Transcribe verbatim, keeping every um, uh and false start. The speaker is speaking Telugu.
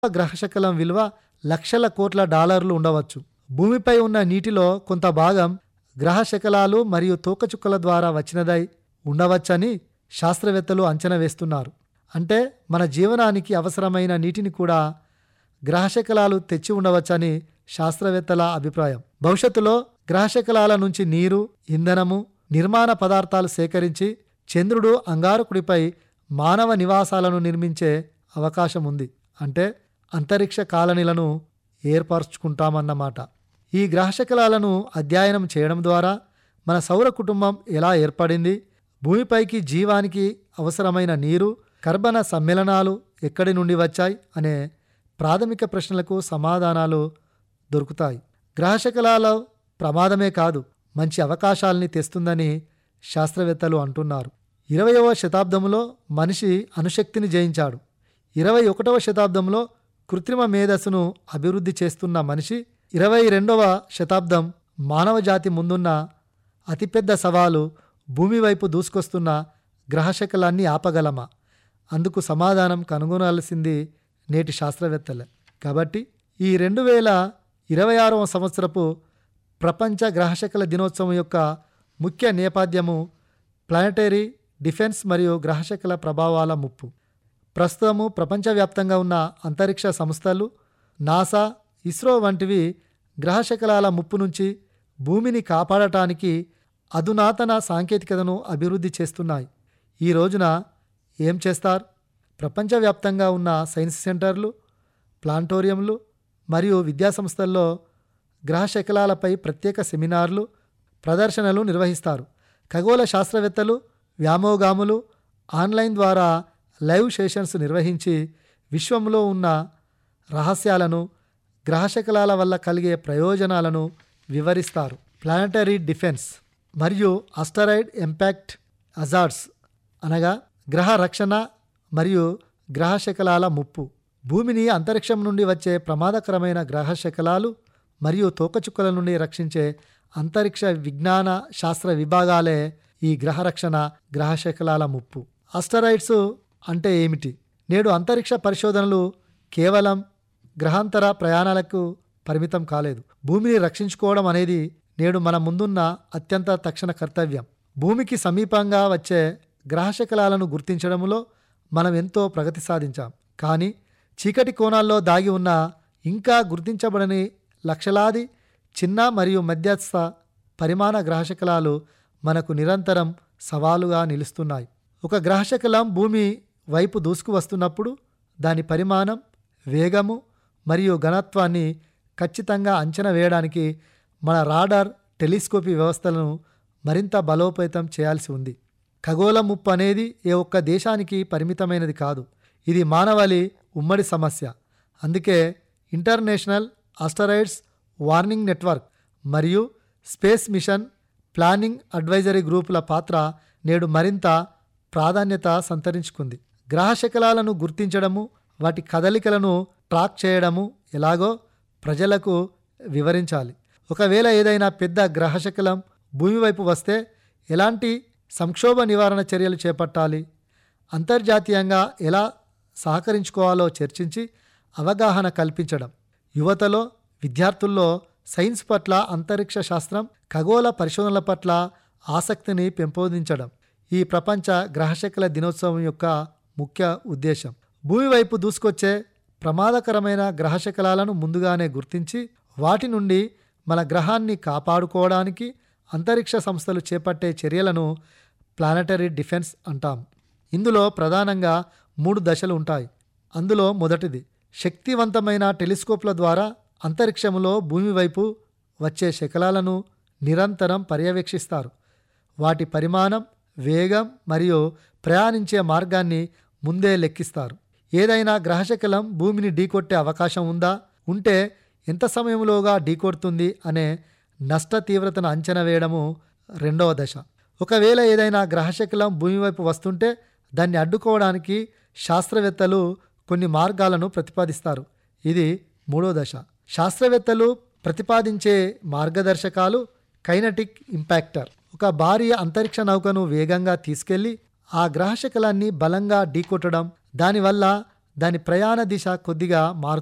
గ్రహశకలం విలువ లక్షల కోట్ల డాలర్లు ఉండవచ్చు. భూమిపై ఉన్న నీటిలో కొంత భాగం గ్రహశకలాలు మరియు తోకచుక్కల ద్వారా వచ్చినదై ఉండవచ్చని శాస్త్రవేత్తలు అంచనా వేస్తున్నారు. అంటే మన జీవనానికి అవసరమైన నీటిని కూడా గ్రహశకలాలు తెచ్చి ఉండవచ్చని శాస్త్రవేత్తల అభిప్రాయం. భవిష్యత్తులో గ్రహశకలాల నుంచి నీరు, ఇంధనము, నిర్మాణ పదార్థాలు సేకరించి చంద్రుడు, అంగారకుడిపై మానవ నివాసాలను నిర్మించే అవకాశం ఉంది. అంటే అంతరిక్ష కాలనీలను ఏర్పరచుకుంటామన్నమాట. ఈ గ్రహశకలాలను అధ్యయనం చేయడం ద్వారా మన సౌర కుటుంబం ఎలా ఏర్పడింది, భూమిపైకి జీవానికి అవసరమైన నీరు, కర్బన సమ్మేళనాలు ఎక్కడి నుండి వచ్చాయి అనే ప్రాథమిక ప్రశ్నలకు సమాధానాలు దొరుకుతాయి. గ్రహశకలాల ప్రమాదమే కాదు, మంచి అవకాశాల్ని తెస్తుందని శాస్త్రవేత్తలు అంటున్నారు. ఇరవయవ శతాబ్దంలో మనిషి అణుశక్తిని జయించాడు. ఇరవై ఒకటవ శతాబ్దంలో కృత్రిమ మేధస్సును అభివృద్ధి చేస్తున్న మనిషి ఇరవై రెండవ శతాబ్దం మానవజాతి ముందున్న అతిపెద్ద సవాలు భూమి వైపు దూసుకొస్తున్న గ్రహశకలాన్ని ఆపగలమా? అందుకు సమాధానం కనుగొనాల్సింది నేటి శాస్త్రవేత్తలే. కాబట్టి ఈ రెండు వేల ఇరవై ఆరవ సంవత్సరపు ప్రపంచ గ్రహశకల దినోత్సవం యొక్క ముఖ్య నేపథ్యము ప్లానెటరీ డిఫెన్స్ మరియు గ్రహశకల ప్రభావాల ముప్పు. ప్రస్తుతము ప్రపంచవ్యాప్తంగా ఉన్న అంతరిక్ష సంస్థలు, నాసా, ఇస్రో వంటివి గ్రహశకలాల ముప్పు నుంచి భూమిని కాపాడటానికి అధునాతన సాంకేతికతను అభివృద్ధి చేస్తున్నాయి. ఈ రోజున ఏం చేస్తారు? ప్రపంచవ్యాప్తంగా ఉన్న సైన్స్ సెంటర్లు, ప్లానటోరియంలు మరియు విద్యాసంస్థల్లో గ్రహశకలాలపై ప్రత్యేక సెమినార్లు, ప్రదర్శనలు నిర్వహిస్తారు. ఖగోళ శాస్త్రవేత్తలు, వ్యామోగాములు ఆన్లైన్ ద్వారా లైవ్ సెషన్స్ నిర్వహించి విశ్వంలో ఉన్న రహస్యాలను, గ్రహశకలాల వల్ల కలిగే ప్రయోజనాలను వివరిస్తారు. ప్లానెటరీ డిఫెన్స్ మరియు ఆస్టరాయిడ్ ఇంపాక్ట్ హజార్డ్స్ అనగా గ్రహ రక్షణ మరియు గ్రహశకలాల ముప్పు. భూమిని అంతరిక్షం నుండి వచ్చే ప్రమాదకరమైన గ్రహశకలాలు మరియు తోకచుక్కల నుండి రక్షించే అంతరిక్ష విజ్ఞాన శాస్త్ర విభాగాలే ఈ గ్రహ రక్షణ, గ్రహశకలాల ముప్పు. ఆస్టరాయిడ్స్ అంటే ఏమిటి? నేడు అంతరిక్ష పరిశోధనలు కేవలం గ్రహాంతర ప్రయాణాలకు పరిమితం కాలేదు. భూమిని రక్షించుకోవడం అనేది నేడు మన ముందున్న అత్యంత తక్షణ కర్తవ్యం. భూమికి సమీపంగా వచ్చే గ్రహశకలాలను గుర్తించడంలో మనం ఎంతో ప్రగతి సాధించాం. కానీ చీకటి కోణాల్లో దాగి ఉన్న ఇంకా గుర్తించబడని లక్షలాది చిన్న మరియు మధ్యస్థ పరిమాణ గ్రహశకలాలు మనకు నిరంతరం సవాలుగా నిలుస్తున్నాయి. ఒక గ్రహశకలం భూమి వైపు దూసుకు వస్తున్నప్పుడు దాని పరిమాణం, వేగము మరియు ఘనత్వాన్ని ఖచ్చితంగా అంచనా వేయడానికి మన రాడార్, టెలిస్కోపీ వ్యవస్థలను మరింత బలోపేతం చేయాల్సి ఉంది. ఖగోళ ముప్పు అనేది ఏ ఒక్క దేశానికి పరిమితమైనది కాదు. ఇది మానవాళి ఉమ్మడి సమస్య. అందుకే ఇంటర్నేషనల్ ఆస్టరాయిడ్స్ వార్నింగ్ నెట్వర్క్ మరియు స్పేస్ మిషన్ ప్లానింగ్ అడ్వైజరీ గ్రూపుల పాత్ర నేడు మరింత ప్రాధాన్యత సంతరించుకుంది. గ్రహశకలాలను గుర్తించడము, వాటి కదలికలను ట్రాక్ చేయడము ఎలాగో ప్రజలకు వివరించాలి. ఒకవేళ ఏదైనా పెద్ద గ్రహశకలం భూమి వైపు వస్తే ఎలాంటి సంక్షోభ నివారణ చర్యలు చేపట్టాలి, అంతర్జాతీయంగా ఎలా సహకరించుకోవాలో చర్చించి అవగాహన కల్పించడం, యువతలో, విద్యార్థుల్లో సైన్స్ పట్ల, అంతరిక్ష శాస్త్రం, ఖగోళ పరిశోధనల పట్ల ఆసక్తిని పెంపొందించడం ఈ ప్రపంచ గ్రహశకల దినోత్సవం యొక్క ముఖ్య ఉద్దేశం. భూమి వైపు దూసుకొచ్చే ప్రమాదకరమైన గ్రహశకలాలను ముందుగానే గుర్తించి వాటి నుండి మన గ్రహాన్ని కాపాడుకోవడానికి అంతరిక్ష సంస్థలు చేపట్టే చర్యలను ప్లానెటరీ డిఫెన్స్ అంటాం. ఇందులో ప్రధానంగా మూడు దశలు ఉంటాయి. అందులో మొదటిది శక్తివంతమైన టెలిస్కోప్ల ద్వారా అంతరిక్షంలో భూమి వైపు వచ్చే శకలాలను నిరంతరం పర్యవేక్షిస్తారు. వాటి పరిమాణం, వేగం మరియు ప్రయాణించే మార్గాన్ని ముందే లెక్కిస్తారు. ఏదైనా గ్రహశకలం భూమిని ఢీకొట్టే అవకాశం ఉందా, ఉంటే ఎంత సమయంలోగా ఢీకొడుతుంది అనే నష్ట తీవ్రతను అంచనా వేయడము రెండవ దశ. ఒకవేళ ఏదైనా గ్రహశకలం భూమి వైపు వస్తుంటే దాన్ని అడ్డుకోవడానికి శాస్త్రవేత్తలు కొన్ని మార్గాలను ప్రతిపాదిస్తారు. ఇది మూడో దశ. శాస్త్రవేత్తలు ప్రతిపాదించే మార్గదర్శకాలు కైనటిక్ ఇంపాక్టర్. ఒక భారీ అంతరిక్ష నౌకను వేగంగా తీసుకెళ్లి ఆ గ్రహశకలాన్ని బలంగా ఢీకొట్టడం, దానివల్ల దాని ప్రయాణ దిశ కొద్దిగా మారుతుంది.